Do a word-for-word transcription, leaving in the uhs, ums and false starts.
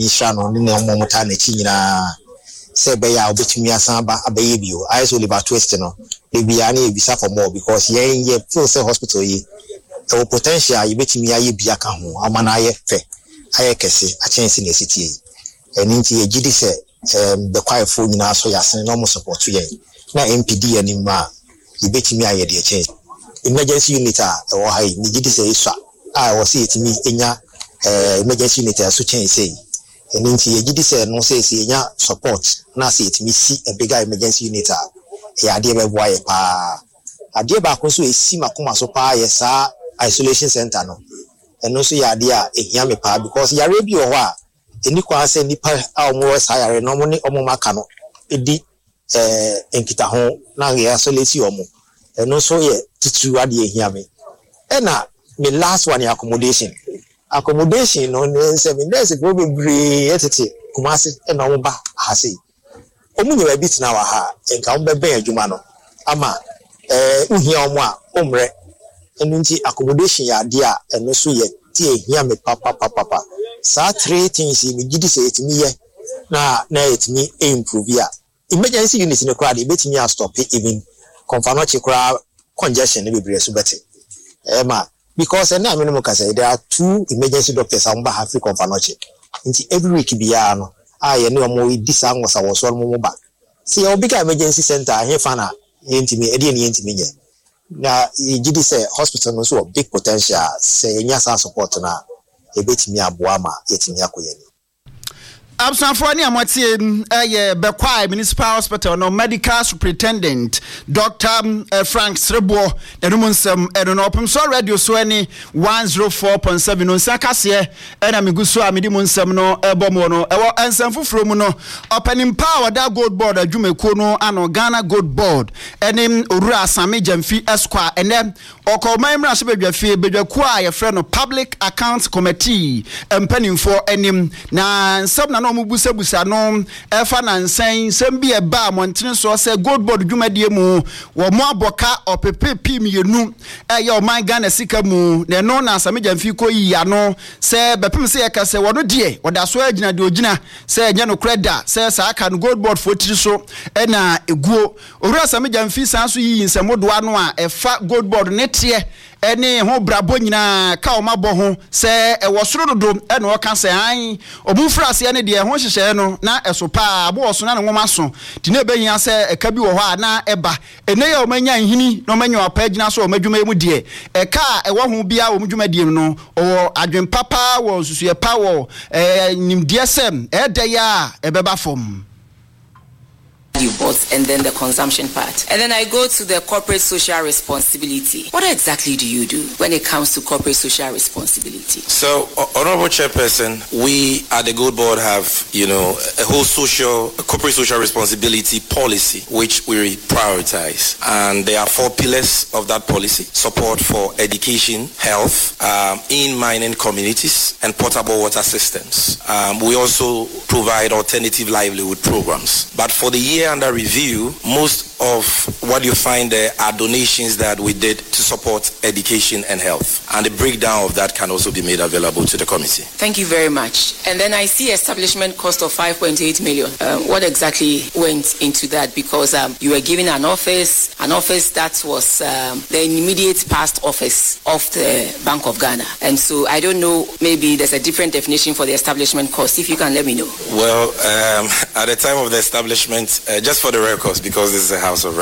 Ishano, no Momotana China, Sebea, Obitumi Samba, Abayibio, I saw about Twistino, Libiani, Visa for more because ye ye full hospital ye. Or potential, you bet me I be a camu, a man I fe, I kese, a chance in the city. And into a G D say, um, the quiet phone in our so yes, and almost support to ye. Now M P D anymore, you bet me I had a change. Emergency unit or I need to say, I was see it me in ya emergency unit as to change say. And into a G D say, no say, see ya support, now see it me see a bigger emergency unit. A dear boy, pa. A dear back also is see Makuma so pa, yes, isolation center no and also ya dia ehia pa because ya rebi o wa eni kwa se nipa a omo sayare no mo ni omo maka no edi eh enkita ho na ya isolate omo and also ye titu ade ehia me and na me last one accommodation accommodation no seven days go be bre etete kumase e na omo ba ha sei omo nyi ba bit na wa ha enka omo be ben adwuma no ama eh uhia omo a omre and accommodation ya dia and also ye tie here me papa papa papa sa three things me gidi say it me ye na na it me improve ya emergency unit in crowd bet me stop even confirm crowd congestion be bre so beti eh ma because na me no say there are two emergency doctors am ba have confirm nti every week bia no ah ye no mo di sa ngosa wo so mo ba see your big emergency center here fana yenti me e de ne yenti me ye na G D say hospital no so big potential say nyasa support na ebetimi aboa ma yetimi akoye ni Absanfo ni amwati eh Bekwai Municipal Hospital no medical superintendent Doctor uh, Frank Srebo enumunsem eno no opem so radio so ani one oh four point seven no sakase ena miguso amedi munsem no ebomo no ewo ensem fufuro mu no opening power that gold board adwumeko no ano Ghana gold board enim Owura Asame Jamfi Esquire ene okoman mra so bedwafie bedwaku a ye frɛ no public account committee empanimfo enim na nsem na no mubusa busa no efa na nsan sem bi e ba montene so se gold board dwumadie mu wo mo aboka opepe pim yenu e ye o man Ghana sika mu na no na Asame Jamfi ko yiya no se bepem se ye ka se wo no de oda so agina de ogina se enye no kreda se sa aka no gold board fotiri so e na eguo Owura Asame Jamfi san so yi nsemo do ano a efa gold board ne tie ene ho brabo nyina ka o mabɔ ho se e wosoro dodo e na o ka se an obunfrase ne de ho hyehye no na eso pa abo so na ne nwoma so ti na ebehia se e ka bi wo ho a na eba ene ya o manya nhini no manya opa agina so o madwuma mu de e ka e wo ho bia o madwuma de no o adwen papa wo susu pa wo e nimde sem e de ya e beba fom you bought and then the consumption part. And then I go to the corporate social responsibility. What exactly do you do when it comes to corporate social responsibility? So, Honorable Chairperson, we at the Gold Board have, you know, a whole social, a corporate social responsibility policy which we prioritize. And there are four pillars of that policy: support for education, health, um, in mining communities, and potable water systems. Um, we also provide alternative livelihood programs. But for the year under review, most of what you find there are donations that we did to support education and health. And the breakdown of that can also be made available to the committee. Thank you very much. And then I see establishment cost of five point eight million. Um, what exactly went into that? Because um, you were given an office, an office that was um, the immediate past office of the Bank of Ghana. And so I don't know, maybe there's a different definition for the establishment cost. If you can let me know. Well, um, at the time of the establishment, uh, just for the records, because this is a house of